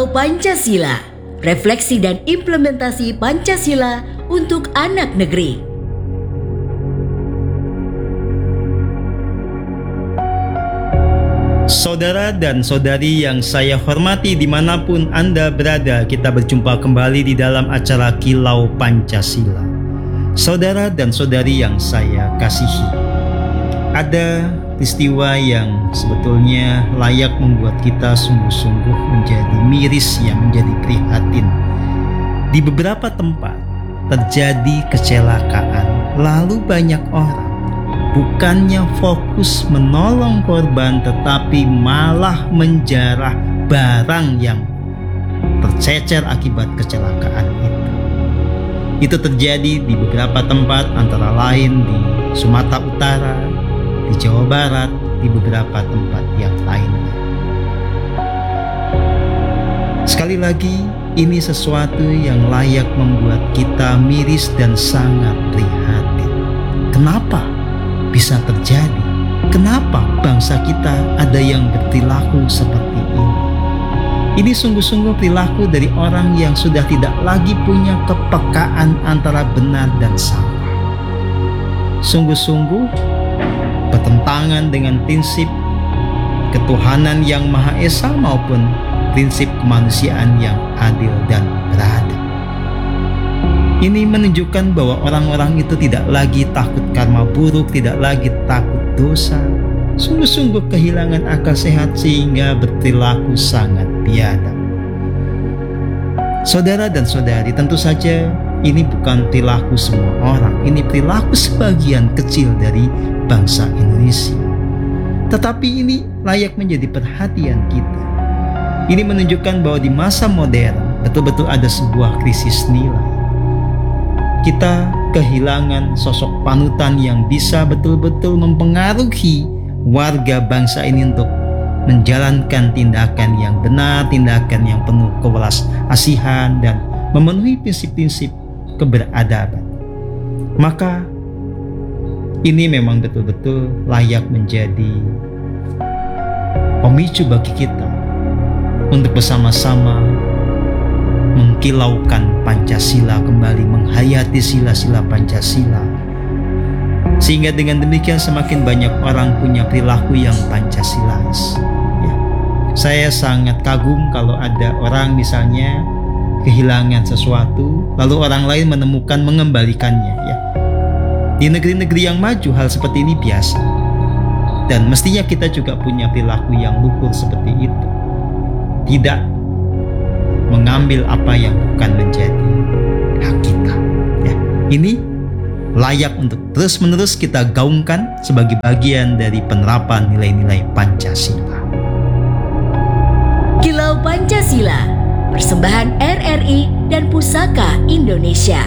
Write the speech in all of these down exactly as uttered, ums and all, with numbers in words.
Kilau Pancasila, refleksi dan implementasi Pancasila untuk anak negeri. Saudara dan saudari yang saya hormati dimanapun Anda berada, kita berjumpa kembali di dalam acara Kilau Pancasila. Saudara dan saudari yang saya kasihi, ada peristiwa yang sebetulnya layak membuat kita sungguh-sungguh menjadi miris, yang menjadi prihatin. Di beberapa tempat terjadi kecelakaan, lalu banyak orang bukannya fokus menolong korban, tetapi malah menjarah barang yang tercecer akibat kecelakaan itu. Itu terjadi di beberapa tempat, antara lain di Sumatera Utara, di Jawa Barat, di beberapa tempat yang lainnya. Sekali lagi, ini sesuatu yang layak membuat kita miris dan sangat prihatin. Kenapa bisa terjadi? Kenapa bangsa kita ada yang berperilaku seperti ini? Ini sungguh-sungguh perilaku dari orang yang sudah tidak lagi punya kepekaan antara benar dan salah. Sungguh-sungguh bertentangan dengan prinsip ketuhanan yang Maha Esa maupun prinsip kemanusiaan yang adil dan beradab. Ini menunjukkan bahwa orang-orang itu tidak lagi takut karma buruk, tidak lagi takut dosa, sungguh-sungguh kehilangan akal sehat sehingga berperilaku sangat biadab. Saudara dan saudari, tentu saja ini bukan perilaku semua orang, ini perilaku sebagian kecil dari bangsa Indonesia. Tetapi ini layak menjadi perhatian kita. Ini menunjukkan bahwa di masa modern betul-betul ada sebuah krisis nilai. Kita kehilangan sosok panutan yang bisa betul-betul mempengaruhi warga bangsa ini untuk menjalankan tindakan yang benar, tindakan yang penuh kewelas asihan dan memenuhi prinsip-prinsip keberadaban. Maka ini memang betul-betul layak menjadi pemicu bagi kita untuk bersama-sama mengkilaukan Pancasila kembali, menghayati sila-sila Pancasila, sehingga dengan demikian semakin banyak orang punya perilaku yang Pancasilais. Ya. Saya sangat kagum kalau ada orang misalnya kehilangan sesuatu, lalu orang lain menemukan mengembalikannya. Ya. Di negeri-negeri yang maju hal seperti ini biasa, dan mestinya kita juga punya perilaku yang luhur seperti itu. Tidak mengambil apa yang bukan menjadi hak kita. Ya, ini layak untuk terus-menerus kita gaungkan sebagai bagian dari penerapan nilai-nilai Pancasila. Kilau Pancasila, persembahan R R I dan Pusaka Indonesia.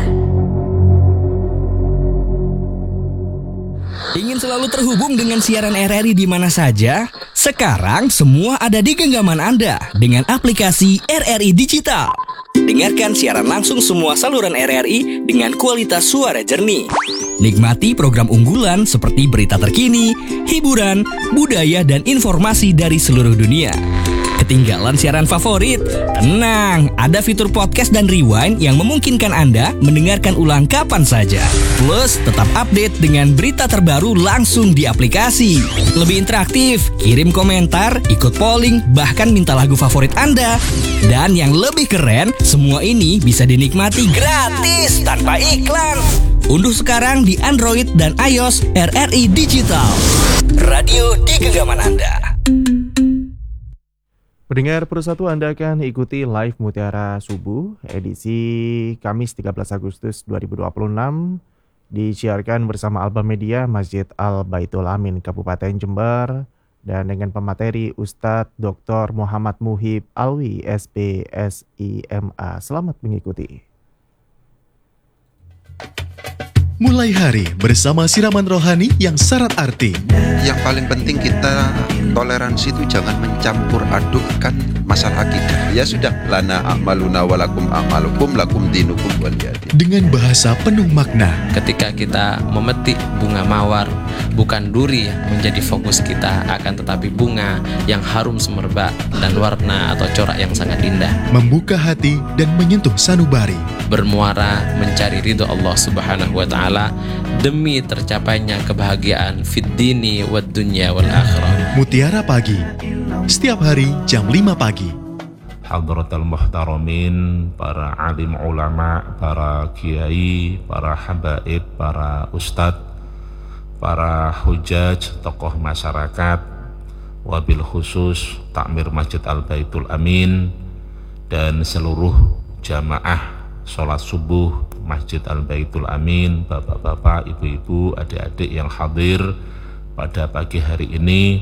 Ingin selalu terhubung dengan siaran R R I di mana saja? Sekarang semua ada di genggaman Anda dengan aplikasi R R I Digital. Dengarkan siaran langsung semua saluran R R I dengan kualitas suara jernih. Nikmati program unggulan seperti berita terkini, hiburan, budaya, dan informasi dari seluruh dunia. Ketinggalan siaran favorit? Tenang, ada fitur podcast dan rewind yang memungkinkan Anda mendengarkan ulang kapan saja. Plus, tetap update dengan berita terbaru langsung di aplikasi. Lebih interaktif, kirim komentar, ikut polling, bahkan minta lagu favorit Anda. Dan yang lebih keren, semua ini bisa dinikmati gratis tanpa iklan. Unduh sekarang di Android dan iOS R R I Digital. Radio di genggaman Anda. Pendengar Persatu, Anda akan ikuti live Mutiara Subuh edisi Kamis tiga belas Agustus dua ribu dua puluh enam, disiarkan bersama Alba Media Masjid Al-Baitul Amin Kabupaten Jember dan dengan pemateri Ustadz Doktor Muhammad Muhib Alwi S P S I M A. Selamat mengikuti. Mulai hari bersama siraman rohani yang syarat arti. Yang paling penting kita toleransi itu jangan mencampur adukkan masalah akidah. Ya sudah, lana a'maluna walakum a'malukum lakum dinukum waliyadin. Dengan bahasa penuh makna. Ketika kita memetik bunga mawar, bukan duri yang menjadi fokus kita, akan tetapi bunga yang harum semerbak dan warna atau corak yang sangat indah. Membuka hati dan menyentuh sanubari. Bermuara mencari ridho Allah Subhanahu wa Ta'ala demi tercapainya kebahagiaan fid dini wad dunya wal akhirah. Mutiara Pagi, setiap hari jam lima pagi. Hadratul muhtaramin, para alim ulama, para kiai, para habaib, para ustadz, para hujaj, tokoh masyarakat, wabil khusus takmir Masjid Al-Baitul Amin, dan seluruh jamaah sholat subuh Masjid Al-Baitul Amin, bapak-bapak, ibu-ibu, adik-adik yang hadir pada pagi hari ini.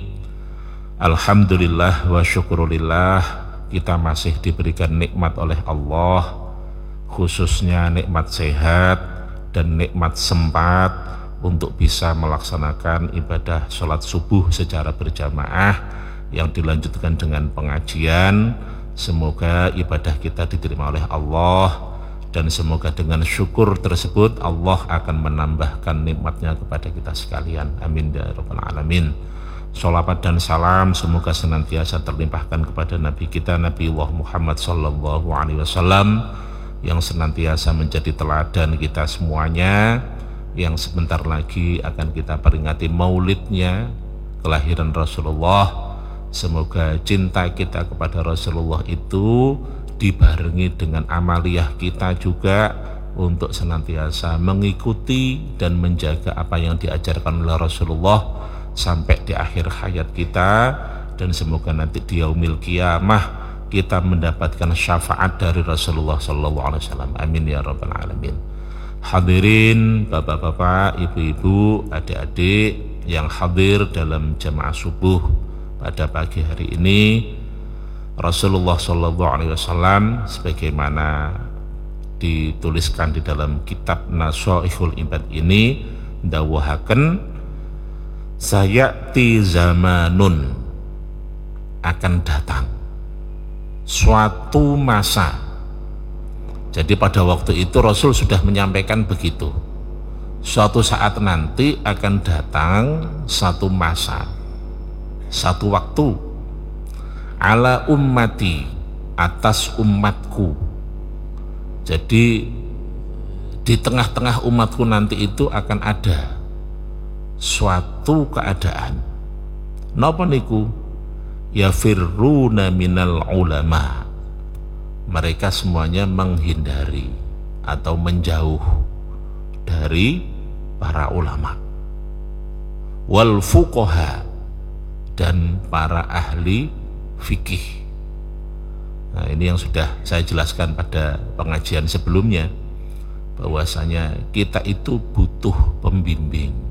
Alhamdulillah wa syukurillah, kita masih diberikan nikmat oleh Allah, khususnya nikmat sehat dan nikmat sempat untuk bisa melaksanakan ibadah sholat subuh secara berjamaah yang dilanjutkan dengan pengajian. Semoga ibadah kita diterima oleh Allah, dan semoga dengan syukur tersebut Allah akan menambahkan nikmatnya kepada kita sekalian. Amin ya rabbal alamin. Sholawat dan salam semoga senantiasa terlimpahkan kepada Nabi kita, Nabi Allah Muhammad sallallahu alaihi wasallam, yang senantiasa menjadi teladan kita semuanya, yang sebentar lagi akan kita peringati maulidnya, kelahiran Rasulullah. Semoga cinta kita kepada Rasulullah itu dibarengi dengan amaliyah kita juga untuk senantiasa mengikuti dan menjaga apa yang diajarkan oleh Rasulullah sampai di akhir hayat kita, dan semoga nanti di yaumil qiyamah kita mendapatkan syafaat dari Rasulullah sallallahu alaihi wasallam. Amin ya rabbal alamin. Hadirin bapak-bapak, ibu-ibu, adik-adik yang hadir dalam jamaah subuh pada pagi hari ini, Rasulullah sallallahu alaihi wasallam sebagaimana dituliskan di dalam kitab Nasaihul Ibad ini dawuhaken, sayati zamanun, akan datang suatu masa. Jadi pada waktu itu Rasul sudah menyampaikan begitu, suatu saat nanti akan datang satu masa, satu waktu, ala ummati, atas umatku. Jadi di tengah-tengah umatku nanti itu akan ada suatu keadaan, napa niku, yafirruna minal ulama, mereka semuanya menghindari atau menjauh dari para ulama, wal fuqaha, dan para ahli fikih. Nah, ini yang sudah saya jelaskan pada pengajian sebelumnya, bahwasanya kita itu butuh pembimbing,